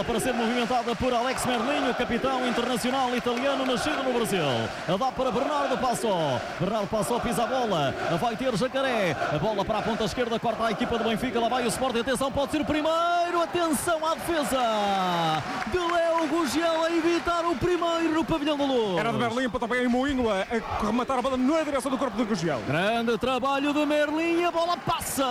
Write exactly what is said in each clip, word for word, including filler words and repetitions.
Bola para ser movimentada por Alex Merlinho, capitão internacional italiano nascido no Brasil. Dá para Bernardo Passó. Bernardo Passó pisa a bola. Vai ter Jacaré. A bola para a ponta esquerda, corta a equipa do Benfica. Lá vai o Sporting. Atenção, pode ser o primeiro. Atenção à defesa de Léo Gurgel a evitar o primeiro no pavilhão da Luz. Era de Merlinho para também em Moinho a, a rematar a bola na direção do corpo do Gurgel. Grande trabalho de Merlinho. A bola passa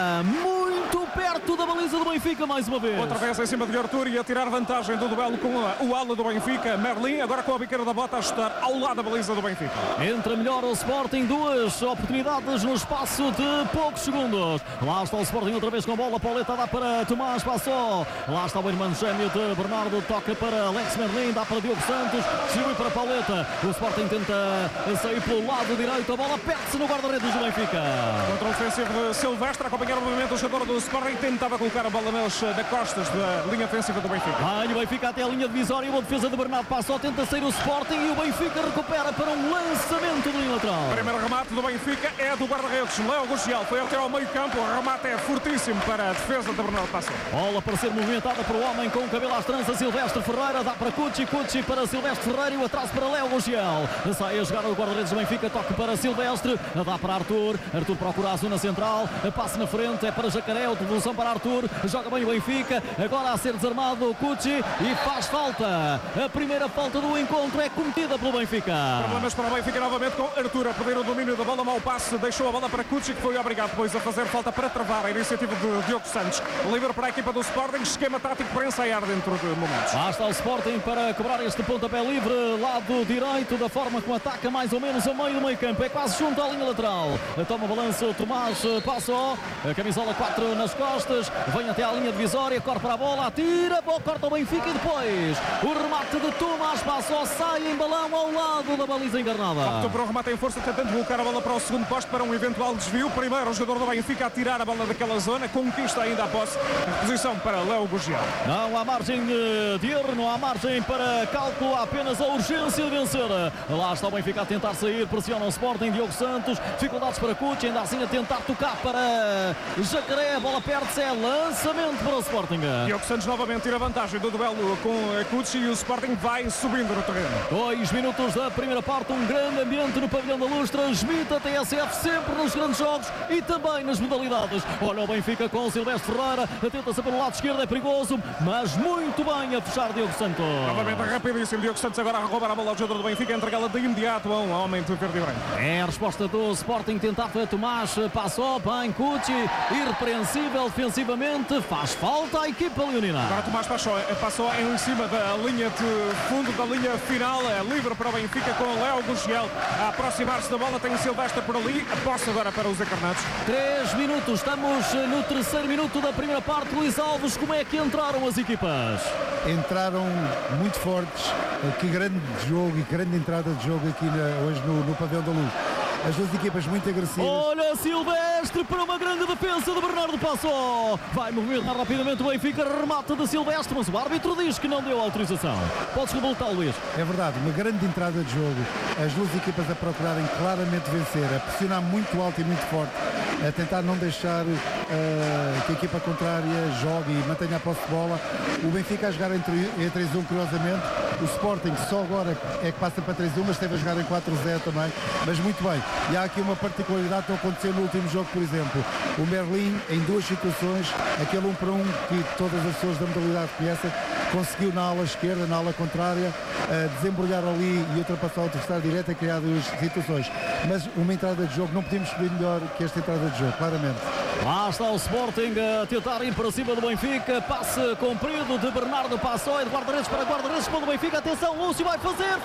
muito perto da baliza do Benfica mais uma vez. Outra vez em cima de Arthur e a tirar vantagem do duelo com o ala do Benfica. Merlin agora com a biqueira da bota a estar ao lado da baliza do Benfica. Entra melhor o Sporting, duas oportunidades no espaço de poucos segundos. Lá está o Sporting outra vez com a bola. Pauleta dá para Tomás Passó. Lá está o irmão gêmeo de Bernardo. Toca para Alex Merlin. Dá para Diogo Santos. Distribui para Pauleta. O Sporting tenta sair pelo lado direito. A bola perde-se no guarda-redes do Benfica. Contra o ofensivo de Silvestre. Acompanhar o movimento do jogador do Sporting. Tentava colocar a bola nas da costas da linha ofensiva do Benfica. Vai o Benfica até a linha divisória. Boa defesa de Bernardo Passó. Tenta sair o Sporting e o Benfica recupera para um lançamento de linha lateral. O primeiro remate do Benfica é do guarda-redes Léo Gurgel. Foi até ao meio campo. O remate é fortíssimo para a defesa de Bernardo Passó. Bola para ser movimentada para o homem com o cabelo às tranças, Silvestre Ferreira. Dá para Cucci. Cucci para Silvestre Ferreira e o atraso para Léo Gurgel. Sai a jogar o guarda-redes do Benfica. Toque para Silvestre. Dá para Arthur. Arthur procura a zona central. Passe na frente. É para Jacaré. Devolução para Arthur. Joga bem o Benfica. Agora a ser desarmado o Cucci e faz falta. A primeira falta do encontro é cometida pelo Benfica. Problemas para o Benfica novamente com Arthur a perder o domínio da bola. Mau passe. Deixou a bola para Cucci, que foi obrigado depois a fazer falta para travar a iniciativa de Diogo Santos. Livre para a equipa do Sporting. Esquema tático para ensaiar dentro de momentos. Lá está o Sporting para cobrar este pontapé livre. Lado direito, da forma como ataca mais ou menos a meio do meio campo. É quase junto à linha lateral. Toma balanço Tomás Passó. A camisola quatro nas costas. Vem até à linha divisória. Corre para a bola. Atira. Bola, corta o Benfica e depois o remate de Tomás Passó sai em balão ao lado da baliza encarnada. Optou por um remate em força, tentando colocar a bola para o segundo posto para um eventual desvio. Primeiro o jogador do Benfica a tirar a bola daquela zona. Conquista ainda a posse. Posição para Léo Gurgel. Não há margem de erro, não há margem para cálculo, há apenas a urgência de vencer. Lá está o Benfica a tentar sair, pressiona o Sporting, Diogo Santos, dificuldades para Cucci, ainda assim a tentar tocar para Jacaré, a bola perde-se, é lançamento para o Sporting. Diogo Santos novamente tira vantagem do duelo com Cucci e o Sporting vai subindo no terreno. Dois minutos da primeira parte, um grande ambiente no pavilhão da Luz, transmite a T S F sempre nos grandes jogos e também nas modalidades. Olha o Benfica com o Silvestre Ferreira, tenta-se pelo lado esquerdo, é perigoso, mas muito bem a fechar Diogo Santos. Novamente rapidíssimo, Diogo Santos agora a roubar a bola ao jogador do Benfica, entregá-la de imediato a um homem de verde e branco. É a resposta do Sporting, tentava Tomás Passó, bem Cucci, irrepreensível defensivamente, faz falta à equipa leonina. Agora Tomás Passó, passou em cima da linha de fundo, da linha final, é livre para o Benfica com o Léo Gurgel a aproximar-se da bola, tem o Silvestre por ali, a posse agora para os encarnados. Três minutos, estamos no terceiro minuto da primeira parte. Luís Alves, como é que entraram as equipas? Entraram muito fortes, que grande jogo e grande entrada de jogo aqui na, hoje no, no pavilhão da Luz. As duas equipas muito agressivas. Olha Silvestre para uma grande defesa de Bernardo Passó. Vai movimentar rapidamente o Benfica, remata de Silvestre, mas o árbitro diz que não deu autorização. Podes completar, Luís? É verdade, uma grande entrada de jogo. As duas equipas a procurarem claramente vencer, a pressionar muito alto e muito forte, a tentar não deixar uh, que a equipa contrária jogue e mantenha a posse de bola. O Benfica a jogar em três a um, curiosamente. O Sporting só agora é que passa para três a um, mas esteve a jogar em quatro a zero também, mas muito bem. E há aqui uma particularidade que aconteceu no último jogo, por exemplo. O Merlin, em duas situações, aquele um para um que todas as pessoas da modalidade conhecem, conseguiu na ala esquerda, na ala contrária, uh, desembrulhar ali e ultrapassar o adversário direto, a criar duas situações. Mas uma entrada de jogo, não podemos pedir melhor que esta entrada de jogo, claramente. Lá está o Sporting a tentar ir para cima do Benfica. Passe comprido de Bernardo Passó, de guarda-redes para guarda-redes para o Benfica. Atenção, Lúcio vai fazer,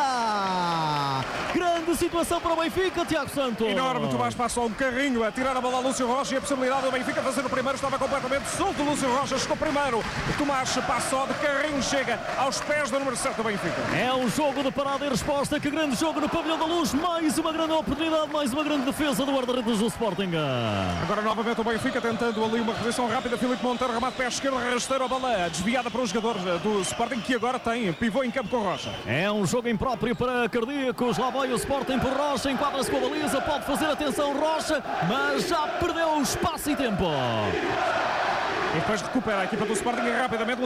falha! Grande situação para o Benfica, Tiago Santos. Enorme, Tomás Passó, um carrinho a tirar a bola a Lúcio Rocha e a possibilidade do Benfica fazer o primeiro estava completamente solto. Lúcio Rocha chegou primeiro. Tomás Passó de carrinho chega aos pés do número sete do Benfica. É um jogo de parada e resposta. Que grande jogo no pavilhão da Luz. Mais uma grande oportunidade, mais uma grande defesa do guarda-redes do Sporting. Agora novamente o Benfica tentando ali uma reposição rápida. Filipe Monteiro, remate pé esquerdo, rasteiro, a bola desviada para o jogador do Sporting, que agora tem pivô em campo com Rocha. É um jogo impróprio para cardíacos. Lá vai o Sporting por Rocha, enquadra-se com a baliza, pode fazer atenção Rocha, mas já perdeu espaço e tempo. E depois recupera a equipa do Sporting rapidamente.